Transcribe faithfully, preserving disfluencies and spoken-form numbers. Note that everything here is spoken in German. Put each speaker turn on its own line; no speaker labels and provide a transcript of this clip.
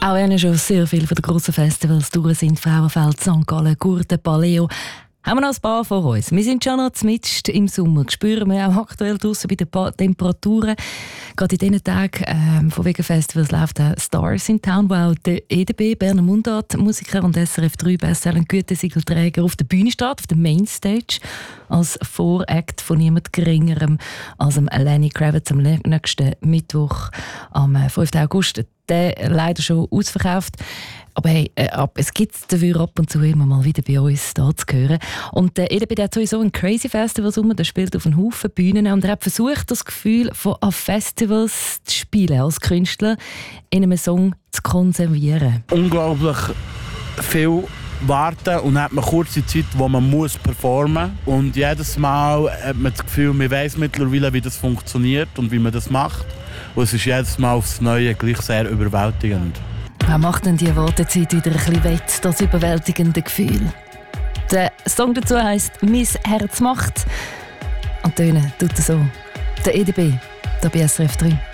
Auch wenn schon sehr viele von den grossen Festivals durch sind, Frauenfeld, Sankt Gallen, Gurten, Paleo, haben wir noch ein paar vor uns. Wir sind schon noch mitten im Sommer. Das spüren wir auch aktuell draussen bei den pa- Temperaturen. Gerade in diesen Tagen ähm, von wegen Festivals läuft auch Stars in Town, wo auch der E D B, Berner Mundart-Musiker und S R F drei Bestseller Gütesiegelträger auf der Bühne steht, auf der Mainstage, als Voract von niemand Geringerem als dem Lenny Kravitz am nächsten Mittwoch, am fünften August. Der leider schon ausverkauft. Aber hey, äh, ab, es gibt es dafür ab und zu immer mal wieder bei uns da zu hören. Und der E D B hat sowieso ein Crazy Festival Sommer, der spielt auf einen Haufen Bühnen und er hat versucht, das Gefühl von an Festivals zu spielen als Künstler in einem Song zu konservieren.
Unglaublich viel warten und dann hat man kurze Zeit, wo man muss performen muss. Und jedes Mal hat man das Gefühl, man weiss mittlerweile, wie das funktioniert und wie man das macht. Und es ist jedes Mal aufs Neue gleich sehr überwältigend.
Was macht denn die Wartezeit wieder ein bisschen wett, das überwältigende Gefühl? Der Song dazu heisst «Mein Herz macht» und tönen tut er so. Der E D B, da bei S R F drei.